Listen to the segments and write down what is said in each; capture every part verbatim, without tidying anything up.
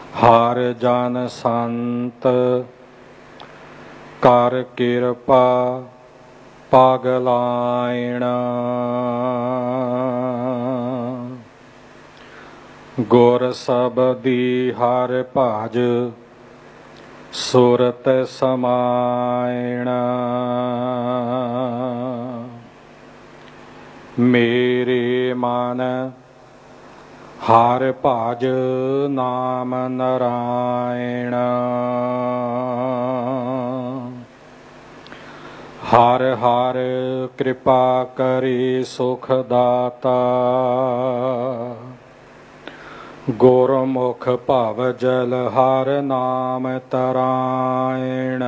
ਹਰ ਜਨ ਸੰਤ ਕਰ ਕਿਰਪਾ ਪਗਲਾਇਣਾ। ਗੁਰ ਸਬਦੀ ਹਰ ਭਜ ਸੁਰਤ ਸਮਾਇਣਾ। ਮੇਰੇ ਮਨ ਹਰ ਭਜ ਨਾਮ ਨਰਾਇਣ। ਹਰ ਹਰ ਕਿਰਪਾ ਕਰੀ ਸੁਖ ਦਾਤਾ। ਗੁਰਮੁਖ ਭਵ ਜਲ ਹਰ ਨਾਮ ਤਰਾਇਣ।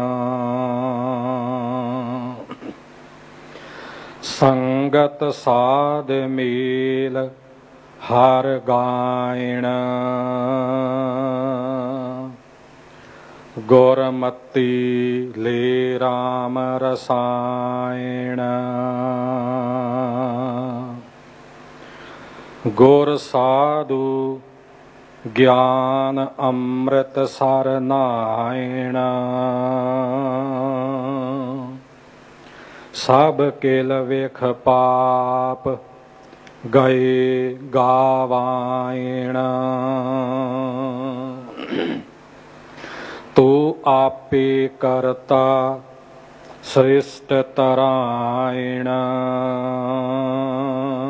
ਸੰਗਤ ਸਾਧ ਮੇਲ ਹਰ ਗਾਇਣ। ਗੁਰਮਤੀ ਲੈ ਰਾਮ ਰਸਾਇਣ। ਗੁਰ ਸਾਧੂ ਗਿਆਨ ਅੰਮ੍ਰਿਤ ਸਰ ਨਾਇਣ। ਸਭ ਕਿਲ ਵੇਖ ਪਾਪ ਗਏ ਗਾਵਾਇਣ। ਤੂੰ ਆਪੇ ਕਰਤਾ ਸ੍ਰਿਸ਼ਟ ਤਰਾਇਣ।